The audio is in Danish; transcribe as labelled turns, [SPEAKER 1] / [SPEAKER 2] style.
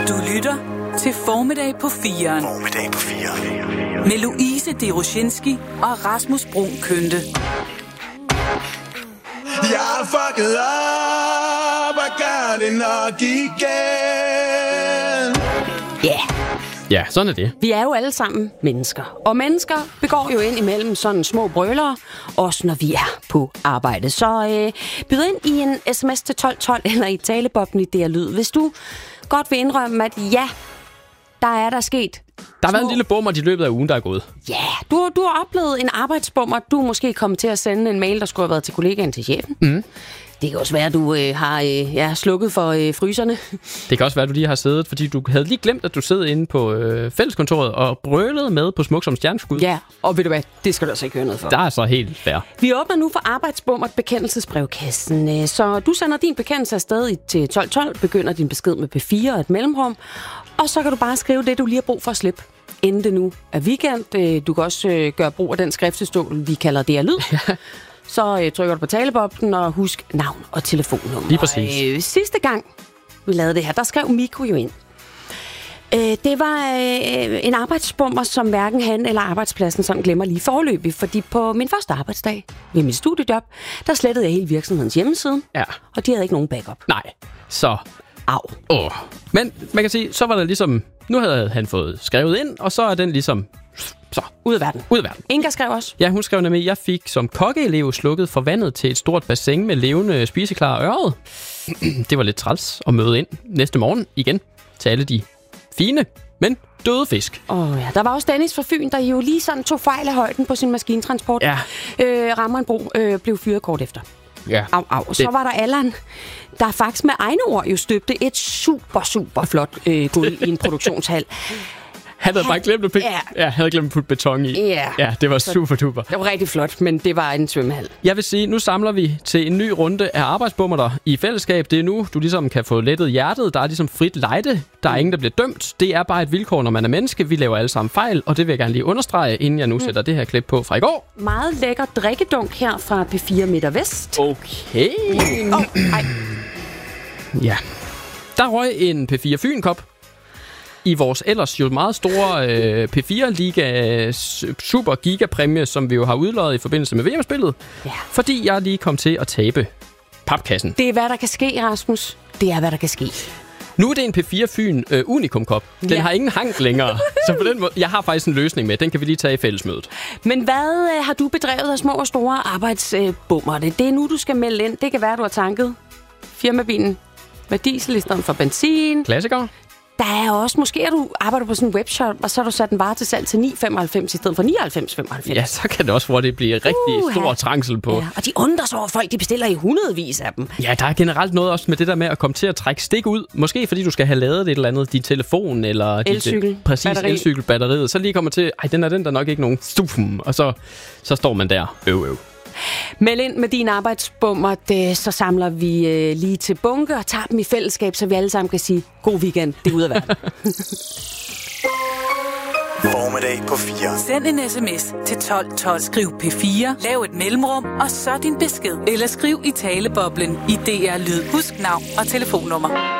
[SPEAKER 1] Du lytter til Formiddag på 4'eren.
[SPEAKER 2] Formiddag på 4'eren.
[SPEAKER 1] Med Louise Deroshinski og Rasmus Bruun Kønte.
[SPEAKER 2] Jeg er fucket op og gør det nok igen.
[SPEAKER 3] Ja.
[SPEAKER 4] Ja, sådan er det.
[SPEAKER 3] Vi er jo alle sammen mennesker. Og mennesker begår jo ind imellem sådan små brølere, også når vi er på arbejde. Så byd ind i en sms til 1212 eller i talebobben i DR Lyd, hvis du godt vil indrømme, at ja, der er sket.
[SPEAKER 4] Der har været en lille bummer i løbet af ugen, der er gået.
[SPEAKER 3] Ja, du har oplevet en arbejdsbummer. Du er måske kommet til at sende en mail, der skulle have været til kollegaen til chefen. Mm. Det kan også være, at du har slukket for fryserne.
[SPEAKER 4] Det kan også være, at du lige har siddet, fordi du havde lige glemt, at du sidder inde på fælleskontoret og brølede med på Smuk som stjerneskud.
[SPEAKER 3] Ja, og ved du hvad, det skal du altså ikke høre noget for.
[SPEAKER 4] Der er så helt fair.
[SPEAKER 3] Vi åbner nu for arbejdsbummert bekendelsesbrevkassen. Så du sender din bekendelse afsted til 1212, begynder din besked med P4 og et mellemrum, og så kan du bare skrive det, du lige har brug for at slippe, inden det nu er weekend. Du kan også gøre brug af den skriftestol, vi kalder DR Lyd. Så trykker du på talebobben og husk navn og telefonnummer.
[SPEAKER 4] Lige præcis.
[SPEAKER 3] Sidste gang, vi lavede det her, der skrev Mikko jo ind. Det var en arbejdsbummer, som hverken han eller arbejdspladsen sådan glemmer lige forløbig. Fordi på min første arbejdsdag ved mit studiejob, der slettede jeg hele virksomhedens hjemmeside.
[SPEAKER 4] Ja.
[SPEAKER 3] Og de havde ikke nogen backup.
[SPEAKER 4] Nej, så...
[SPEAKER 3] Au.
[SPEAKER 4] Men man kan sige, så var der ligesom... Nu havde han fået skrevet ind, og så er den ligesom... Så,
[SPEAKER 3] ud af verden. Inga skrev også.
[SPEAKER 4] Ja, hun skrev nemlig, at jeg fik som kokkeelev slukket for vandet til et stort bassin med levende spiseklar ørred. Det var lidt træls at møde ind næste morgen igen til alle de fine, men døde fisk.
[SPEAKER 3] Ja. Der var også Dennis fra Fyn, der jo lige sådan tog fejl af højden på sin maskintransport.
[SPEAKER 4] Ja.
[SPEAKER 3] Rammer en bro, blev fyret kort efter.
[SPEAKER 4] Ja.
[SPEAKER 3] Au. Så var der Allan, der faktisk med egne ord jo støbte et super flot gulv i en produktionshal.
[SPEAKER 4] Han havde bare glemt at putte beton i. Ja, det var super duper.
[SPEAKER 3] Det var rigtig flot, men det var en svømmehal.
[SPEAKER 4] Jeg vil sige, nu samler vi til en ny runde af arbejdsbummerter i fællesskab. Det er nu, du ligesom kan få lettet hjertet. Der er ligesom frit lejde. Der er ingen, der bliver dømt. Det er bare et vilkår, når man er menneske. Vi laver alle sammen fejl, og det vil jeg gerne lige understrege, inden jeg nu sætter det her klip på fra i går.
[SPEAKER 3] Meget lækker drikkedunk her fra P4 Midt og Vest.
[SPEAKER 4] Okay. Ja. Der røg en P4 Fyn-kop i vores ellers jo meget store P4-liga super gigapræmie, som vi jo har udløjet i forbindelse med VM-spillet.
[SPEAKER 3] Ja.
[SPEAKER 4] Fordi jeg lige kom til at tabe papkassen.
[SPEAKER 3] Det er, hvad der kan ske, Rasmus. Det er, hvad der kan ske.
[SPEAKER 4] Nu er det en P4 Fyn Unicum-kop. Den har ingen hank længere. Så på den måde, jeg har faktisk en løsning med. Den kan vi lige tage i fællesmødet.
[SPEAKER 3] Men hvad har du bedrevet af små og store arbejdsbummer? Det er nu, du skal melde ind. Det kan være, du har tanket firmabilen med diesel i stedet for benzin.
[SPEAKER 4] Klassiker.
[SPEAKER 3] Der er også, måske du arbejder på sådan en webshop, og så har du sat en vare til salg til 9,95 i stedet for 99,95.
[SPEAKER 4] Ja, så kan det også hurtigt blive rigtig stor trængsel på.
[SPEAKER 3] Ja, og de undrer over folk, de bestiller i hundredvis af dem.
[SPEAKER 4] Ja, der er generelt noget også med det der med at komme til at trække stik ud. Måske fordi du skal have lavet et eller andet, din telefon eller
[SPEAKER 3] elcykel,
[SPEAKER 4] præcis, elcykelbatteriet. Så lige kommer til, den er der nok ikke nogen stufum, og så står man der.
[SPEAKER 3] Meld ind med din arbejdsbummer, så samler vi lige til bunke og tager dem i fællesskab, så vi alle sammen kan sige, god weekend, det er ude af verden.
[SPEAKER 2] Formiddag på 4.
[SPEAKER 1] Send en sms til 1212. Skriv P4, lav et mellemrum, og så din besked. Eller skriv i taleboblen i DR Lyd. Husk navn og telefonnummer.